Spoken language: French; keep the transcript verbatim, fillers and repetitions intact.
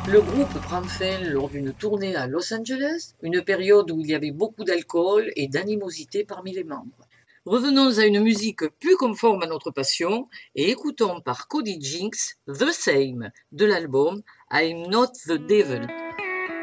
Le groupe prend fin lors d'une tournée à Los Angeles, une période où il y avait beaucoup d'alcool et d'animosité parmi les membres. Revenons à une musique plus conforme à notre passion et écoutons par Cody Jinks The Same de l'album I'm Not the Devil.